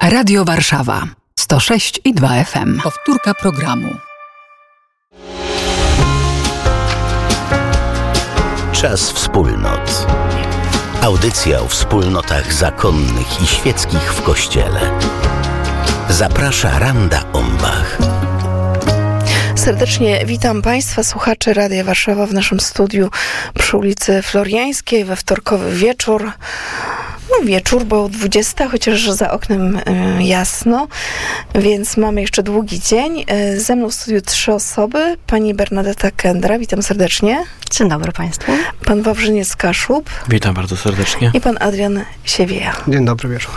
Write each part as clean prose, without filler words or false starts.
Radio Warszawa 106,2 FM. Powtórka programu. Czas wspólnot. Audycja o wspólnotach zakonnych i świeckich w Kościele. Zaprasza Randa Ombach. Serdecznie witam Państwa, słuchaczy Radia Warszawa w naszym studiu przy ulicy Floriańskiej we wtorkowy wieczór. Wieczór, bo 20, chociaż za oknem jasno, więc mamy jeszcze długi dzień. Ze mną w studiu 3 osoby. Pani Bernadeta Kędra, witam serdecznie. Dzień dobry Państwu. Pan Wawrzyniec Kaszub. Witam bardzo serdecznie. I pan Adrian Siewieja. Dzień dobry wieczór.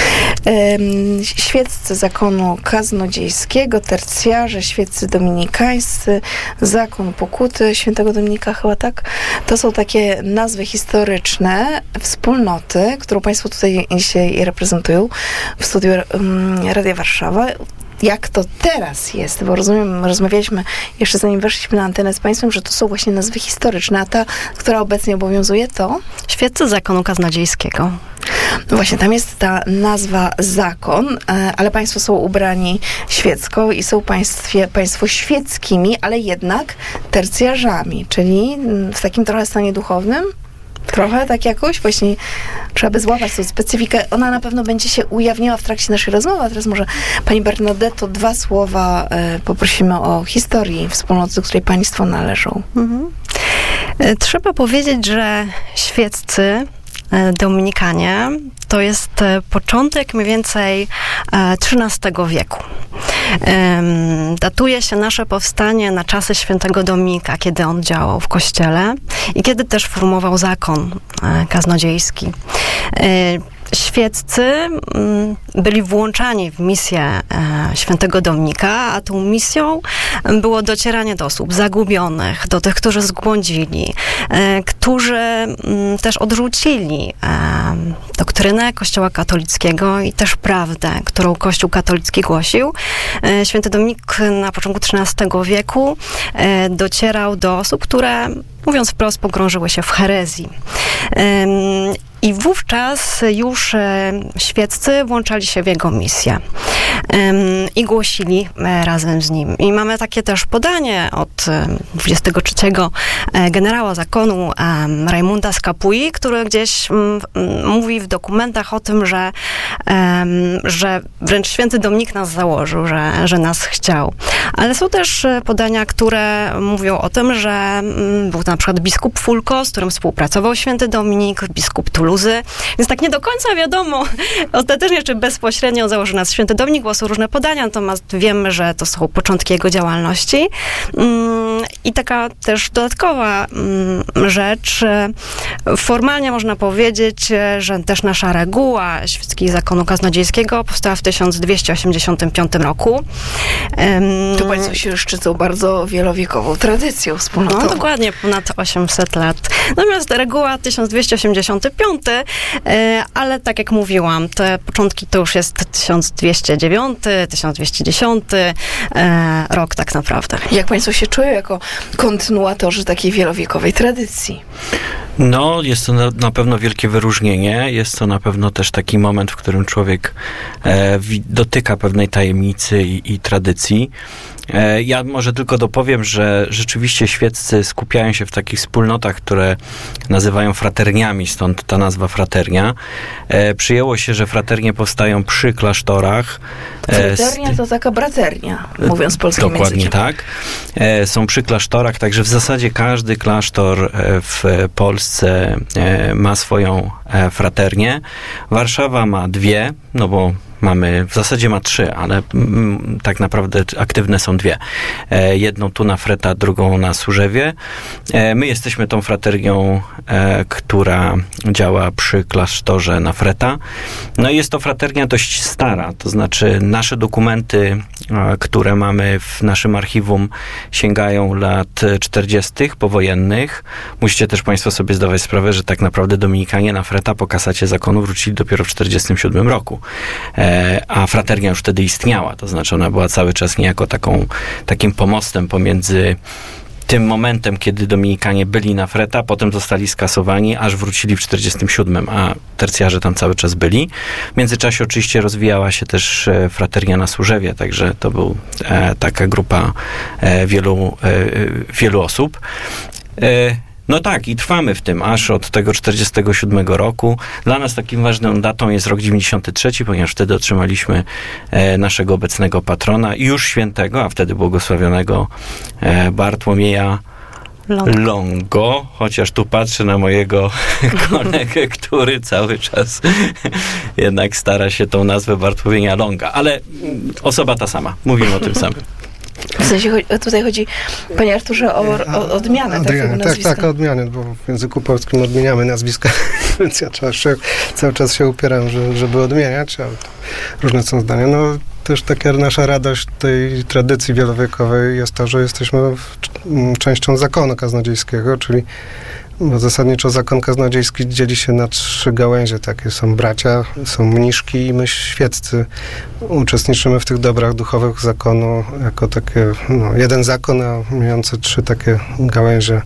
Świeccy zakonu kaznodziejskiego, tercjarze, świeccy dominikańscy, zakon pokuty świętego Dominika, chyba tak? To są takie nazwy historyczne wspólnoty, którą Państwo tutaj dzisiaj reprezentują w studiu Radia Warszawa. Jak to teraz jest, bo rozumiem, rozmawialiśmy jeszcze zanim weszliśmy na antenę z Państwem, że to są właśnie nazwy historyczne, a ta, która obecnie obowiązuje, to? Świeccy zakonu kaznodziejskiego. No właśnie, tam jest ta nazwa zakon, ale Państwo są ubrani świecko i są Państwo świeckimi, ale jednak tercjarzami, czyli w takim trochę stanie duchownym? Trochę tak jakoś? Właśnie trzeba by złapać tą specyfikę. Ona na pewno będzie się ujawniała w trakcie naszej rozmowy, a teraz może Pani Bernadetto 2 słowa poprosimy o historii wspólnoty, do której Państwo należą. Trzeba powiedzieć, że świeccy Dominikanie to jest początek mniej więcej XIII wieku. Datuje się nasze powstanie na czasy świętego Dominika, kiedy on działał w kościele i kiedy też formował zakon kaznodziejski. Świeccy byli włączani w misję świętego Dominika, a tą misją było docieranie do osób zagubionych, do tych, którzy zbłądzili, którzy też odrzucili doktrynę Kościoła katolickiego i też prawdę, którą Kościół katolicki głosił. Święty Dominik na początku XIII wieku docierał do osób, które, mówiąc wprost, pogrążyły się w herezji. I wówczas już świeccy włączali się w jego misję i głosili razem z nim. I mamy takie też podanie od 23 generała zakonu Rajmunda z Capui, który gdzieś mówi w dokumentach o tym, że wręcz święty Dominik nas założył, że nas chciał. Ale są też podania, które mówią o tym, że był na przykład biskup Fulco, z którym współpracował święty Dominik, biskup Tuluzy. Więc tak nie do końca wiadomo ostatecznie, czy bezpośrednio założył nas święty Dominik, bo są różne podania, natomiast wiemy, że to są początki jego działalności. I taka też dodatkowa rzecz, formalnie można powiedzieć, że też nasza reguła świeckiego zakonu kaznodziejskiego powstała w 1285 roku. To Państwo się szczycą bardzo wielowiekową tradycją wspólnotową. No dokładnie, ponad 800 lat. Natomiast reguła 1285, ale tak jak mówiłam, te początki to już jest 1209, 1210 rok tak naprawdę. Jak Państwo się czują jako kontynuatorzy takiej wielowiekowej tradycji? No, jest to na pewno wielkie wyróżnienie. Jest to na pewno też taki moment, w którym człowiek dotyka pewnej tajemnicy i tradycji. Ja może tylko dopowiem, że rzeczywiście świeccy skupiają się w takich wspólnotach, które nazywają fraterniami, stąd ta nazwa fraternia. Przyjęło się, że fraternie powstają przy klasztorach. Fraternia to taka braternia, mówiąc polskim dokładnie językiem. tak. Są przy klasztorach, także w zasadzie każdy klasztor w Polsce ma swoją fraternię. Warszawa ma 2, no bo w zasadzie ma 3, ale tak naprawdę aktywne są 2. Jedną tu na Freta, drugą na Służewie. My jesteśmy tą fraternią, która działa przy klasztorze na Freta. No i jest to fraternia dość stara, to znaczy nasze dokumenty, które mamy w naszym archiwum, sięgają lat 40. powojennych. Musicie też Państwo sobie zdawać sprawę, że tak naprawdę Dominikanie na Freta po kasacie zakonu wrócili dopiero w 1947 roku. A fraternia już wtedy istniała, to znaczy ona była cały czas niejako takim pomostem pomiędzy tym momentem, kiedy Dominikanie byli na Freta, potem zostali skasowani, aż wrócili w 47, a tercjarze tam cały czas byli. W międzyczasie oczywiście rozwijała się też fraternia na Służewie, także to był taka grupa wielu osób. No tak, i trwamy w tym aż od tego 47 roku. Dla nas takim ważną datą jest rok 93, ponieważ wtedy otrzymaliśmy naszego obecnego patrona i już świętego, a wtedy błogosławionego Bartłomieja Longo, chociaż tu patrzę na mojego kolegę, który cały czas jednak stara się tą nazwę Bartłomieja Longa, ale osoba ta sama, mówimy o tym samym. W sensie tutaj chodzi, panie Arturze, o odmianę takiego nazwiska. Tak, o odmianę, bo w języku polskim odmieniamy nazwiska, więc ja cały czas się upieram, żeby odmieniać, ale różne są zdania. No, też taka nasza radość tej tradycji wielowiekowej jest to, że jesteśmy częścią zakonu kaznodziejskiego, czyli bo zasadniczo zakon kaznodziejski dzieli się na 3 gałęzie. Takie są bracia, są mniszki i my świeccy uczestniczymy w tych dobrach duchowych zakonu jako takie, jeden zakon, a mający 3 takie gałęzie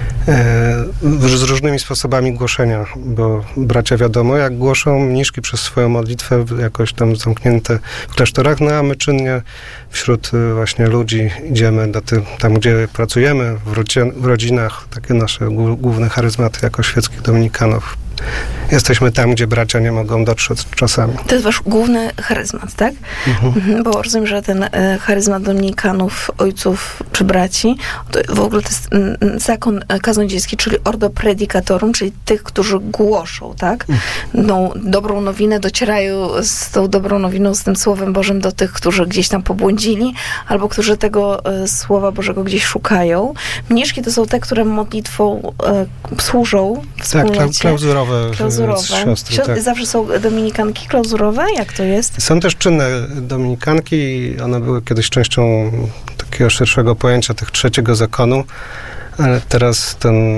z różnymi sposobami głoszenia, bo bracia wiadomo jak głoszą, mniszki przez swoją modlitwę jakoś tam zamknięte w klasztorach, no a my czynnie wśród właśnie ludzi idziemy tam, gdzie pracujemy, w rodzinach, takie nasze główne charyzmaty jako świeckich dominikanów. Jesteśmy tam, gdzie bracia nie mogą dotrzeć czasami. To jest wasz główny charyzmat, tak? Bo rozumiem, że ten charyzmat dominikanów, ojców czy braci, to w ogóle to jest zakon kaznodziejski, czyli ordo predicatorum, czyli tych, którzy głoszą, tak? No, dobrą nowinę, docierają z tą dobrą nowiną, z tym Słowem Bożym do tych, którzy gdzieś tam pobłądzili, albo którzy tego Słowa Bożego gdzieś szukają. Mniszki to są te, które modlitwą służą wspólnocie. Tak, klauzurowe. Siostry, tak. Zawsze są dominikanki klauzurowe? Jak to jest? Są też czynne dominikanki i one były kiedyś częścią takiego szerszego pojęcia tych 3 zakonu, ale teraz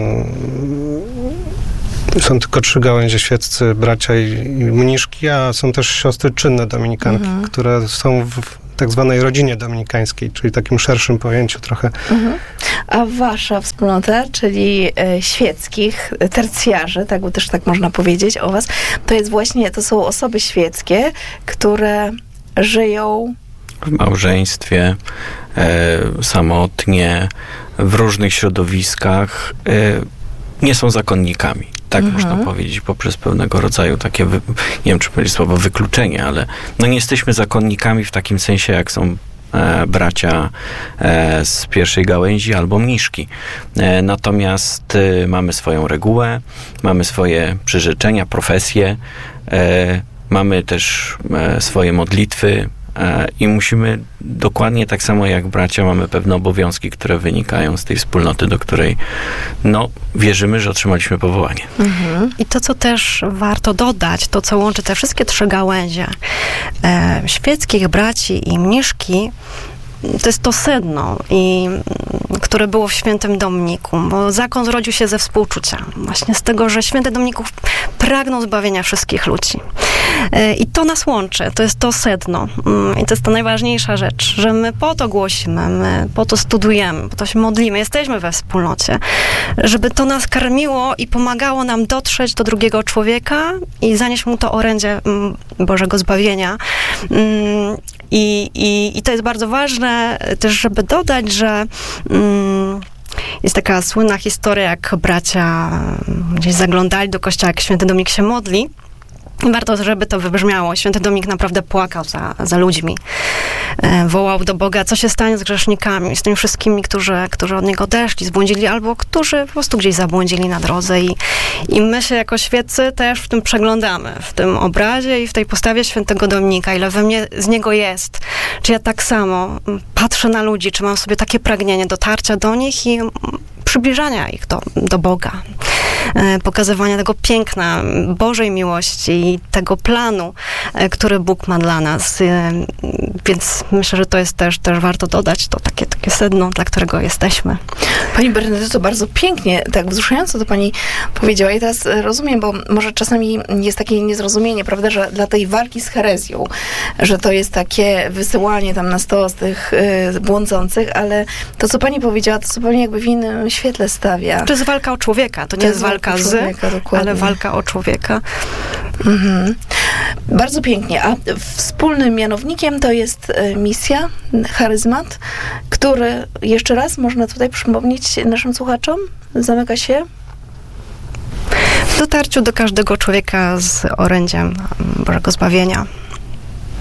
są tylko 3 gałęzie świeccy, bracia i mniszki, a są też siostry czynne dominikanki, które są w tak zwanej rodzinie dominikańskiej, czyli takim szerszym pojęciu trochę. A wasza wspólnota, czyli świeckich tercjarzy, tak, bo też tak można powiedzieć o was, to są osoby świeckie, które żyją w małżeństwie, samotnie, w różnych środowiskach, nie są zakonnikami. Tak można powiedzieć, poprzez pewnego rodzaju takie, nie wiem, czy powiedzieć słowo wykluczenie, ale nie jesteśmy zakonnikami w takim sensie, jak są bracia z pierwszej gałęzi albo mniszki. Natomiast mamy swoją regułę, mamy swoje przyrzeczenia, profesje, mamy też swoje modlitwy, i musimy dokładnie tak samo jak bracia, mamy pewne obowiązki, które wynikają z tej wspólnoty, do której wierzymy, że otrzymaliśmy powołanie. I to, co też warto dodać, to co łączy te wszystkie 3 gałęzie świeckich braci i mniszki, to jest to sedno, które było w świętym Dominiku, bo zakon zrodził się ze współczucia. Właśnie z tego, że święty Dominików pragną zbawienia wszystkich ludzi. I to nas łączy, to jest to sedno. I to jest ta najważniejsza rzecz, że my po to głosimy, my po to studujemy, po to się modlimy, jesteśmy we wspólnocie, żeby to nas karmiło i pomagało nam dotrzeć do drugiego człowieka i zanieść mu to orędzie Bożego zbawienia. I to jest bardzo ważne też, żeby dodać, że jest taka słynna historia, jak bracia gdzieś zaglądali do kościoła, jak święty Dominik się modli. I warto, żeby to wybrzmiało. Święty Dominik naprawdę płakał za ludźmi. Wołał do Boga, co się stanie z grzesznikami, z tymi wszystkimi, którzy od Niego odeszli, zbłądzili, albo którzy po prostu gdzieś zabłądzili na drodze. I my się jako świeccy też w tym przeglądamy, w tym obrazie i w tej postawie świętego Dominika, ile we mnie z Niego jest. Czy ja tak samo patrzę na ludzi, czy mam w sobie takie pragnienie dotarcia do nich i przybliżania ich do Boga. pokazywania tego piękna Bożej miłości i tego planu, który Bóg ma dla nas. Więc myślę, że to jest też warto dodać, to takie sedno, dla którego jesteśmy. Pani Bernadetto, bardzo pięknie, tak wzruszająco to pani powiedziała. I teraz rozumiem, bo może czasami jest takie niezrozumienie, prawda, że dla tej walki z herezją, że to jest takie wysyłanie tam na stos tych błądzących, ale to, co pani powiedziała, to zupełnie jakby w innym świetle stawia. To jest walka o człowieka, to nie jest walka z, ale walka o człowieka. Mhm. Bardzo pięknie. A wspólnym mianownikiem to jest misja, charyzmat, który jeszcze raz można tutaj przypomnieć naszym słuchaczom, zamyka się W dotarciu do każdego człowieka z orędziem Bożego Zbawienia.